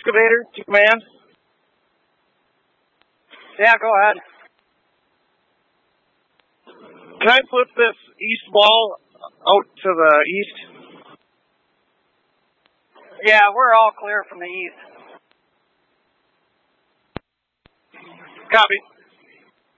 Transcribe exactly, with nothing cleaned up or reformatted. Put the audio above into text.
Excavator to command. Yeah, go ahead. Can I flip this east wall out to the east? Yeah, we're all clear from the east. Copy.